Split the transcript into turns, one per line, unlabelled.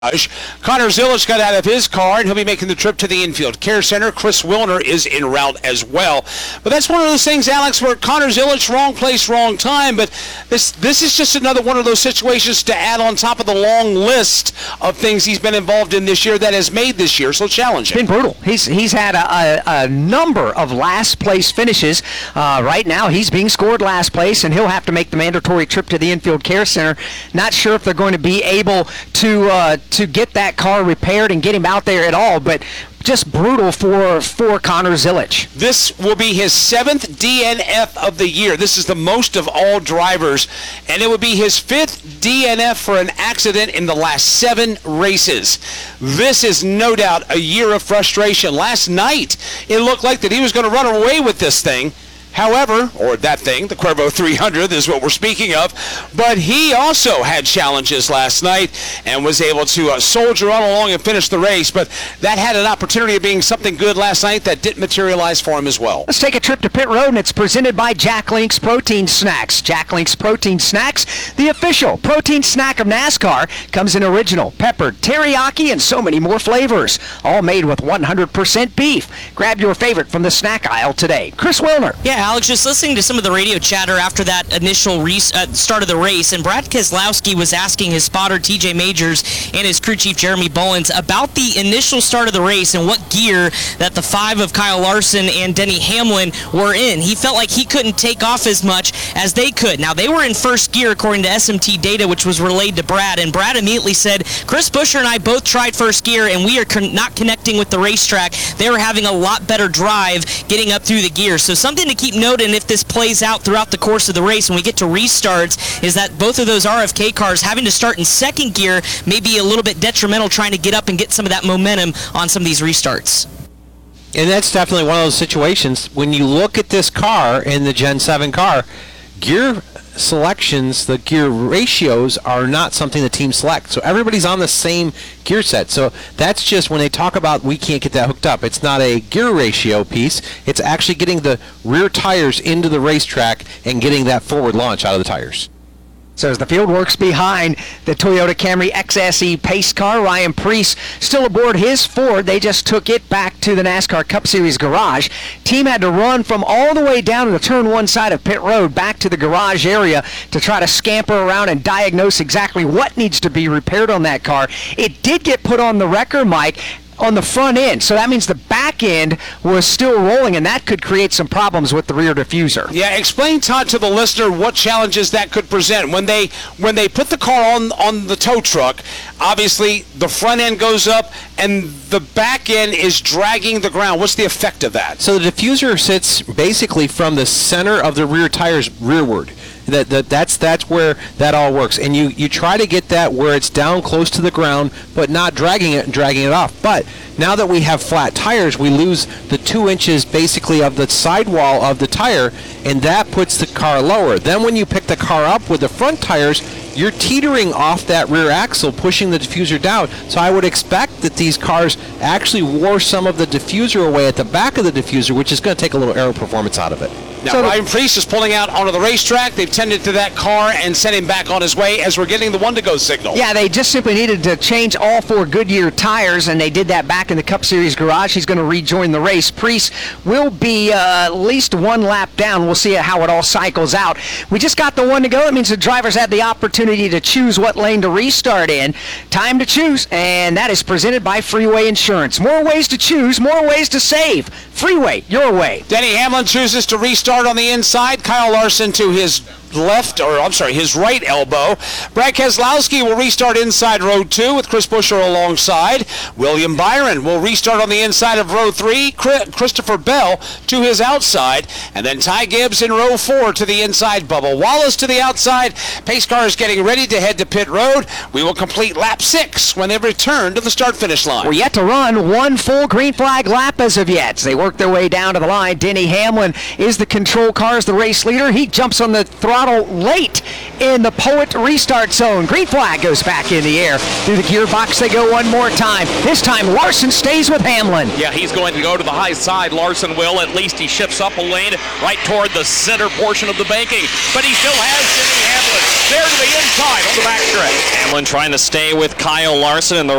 Connor Zilisch got out of his car, and he'll be making the trip to the infield care center. Chris Wilner is en route as well. But that's one of those things, Alex, where Connor Zilisch, wrong place, wrong time. But this is just another one of those situations to add on top of the long list of things he's been involved in this year that has made this year so challenging.
It's been brutal. He's had a number of last place finishes. Right now, he's being scored last place, and he'll have to make the mandatory trip to the infield care center. Not sure if they're going to be able to get that car repaired and get him out there at all, but just brutal for Connor Zilisch.
This will be his 7th DNF of the year. This is the most of all drivers, and it would be his 5th DNF for an accident in the last 7 races. This is no doubt a year of frustration. Last night, it looked like that he was going to run away with this thing. However, or that thing, the Cuervo 300 is what we're speaking of, but he also had challenges last night and was able to soldier on along and finish the race, but that had an opportunity of being something good last night that didn't materialize for him as well.
Let's take a trip to pit road, and it's presented by Jack Link's Protein Snacks. Jack Link's Protein Snacks, the official protein snack of NASCAR, comes in original, peppered, teriyaki, and so many more flavors, all made with 100% beef. Grab your favorite from the snack aisle today. Chris Wilner.
Yeah, Alex, just listening to some of the radio chatter after that initial start of the race, and Brad Keselowski was asking his spotter TJ Majors and his crew chief Jeremy Bullins about the initial start of the race and what gear that the 5 of Kyle Larson and Denny Hamlin were in. He felt like he couldn't take off as much as they could. Now, they were in first gear according to SMT data, which was relayed to Brad, and Brad immediately said, Chris Buescher and I both tried first gear, and we are not connecting with the racetrack. They were having a lot better drive getting up through the gears. So something to keep note, and if this plays out throughout the course of the race when we get to restarts, is that both of those RFK cars having to start in second gear may be a little bit detrimental trying to get up and get some of that momentum on some of these restarts.
And that's definitely one of those situations. When you look at this car in the Gen 7 car, gear selections, the gear ratios are not something the team selects. So everybody's on the same gear set. So that's just when they talk about we can't get that hooked up. It's not a gear ratio piece. It's actually getting the rear tires into the racetrack and getting that forward launch out of the tires.
So as the field works behind the Toyota Camry XSE pace car, Ryan Preece still aboard his Ford. They just took it back to the NASCAR Cup Series garage. Team had to run from all the way down to the turn one side of pit road back to the garage area to try to scamper around and diagnose exactly what needs to be repaired on that car. It did get put on the wrecker, Mike, on the front end, so that means the back end was still rolling, and that could create some problems with the rear diffuser.
Yeah, explain, Todd, to the listener what challenges that could present. When they put the car on the tow truck, obviously the front end goes up and the back end is dragging the ground. What's the effect of that?
So the diffuser sits basically from the center of the rear tires rearward. That's where that all works, and you try to get that where it's down close to the ground, but not dragging it and dragging it off. But now that we have flat tires, we lose the 2 inches basically of the sidewall of the tire, and that puts the car lower. Then when you pick the car up with the front tires, you're teetering off that rear axle, pushing the diffuser down. So I would expect that these cars actually wore some of the diffuser away at the back of the diffuser, which is going to take a little aero performance out of it.
Now, so Ryan Preece is pulling out onto the racetrack. They've tended to that car and sent him back on his way as we're getting the one-to-go signal.
Yeah, they just simply needed to change all 4 Goodyear tires, and they did that back in the Cup Series garage. He's going to rejoin the race. Preece will be at least 1 lap down. We'll see how it all cycles out. We just got the one to go. That means the drivers had the opportunity to choose what lane to restart in. Time to choose, and that is presented by Freeway Insurance. More ways to choose, more ways to save. Freeway, your way.
Denny Hamlin chooses to restart on the inside. Kyle Larson to his his right elbow. Brad Keselowski will restart inside row 2 with Chris Buescher alongside. William Byron will restart on the inside of row 3. Christopher Bell to his outside. And then Ty Gibbs in row 4 to the inside. Bubba Wallace to the outside. Pace car is getting ready to head to pit road. We will complete lap 6 when they return to the start-finish line.
We're yet to run 1 full green flag lap as of yet. As they work their way down to the line, Denny Hamlin is the control car as the race leader. He jumps on the throttle late in the Poet restart zone. Green flag goes back in the air. Through the gearbox they go one more time. This time Larson stays with Hamlin.
Yeah, he's going to go to the high side. Larson will. At least he shifts up a lane right toward the center portion of the banking. But he still has Denny Hamlin there to the inside on the backstretch. Hamlin trying to stay with Kyle Larson, and the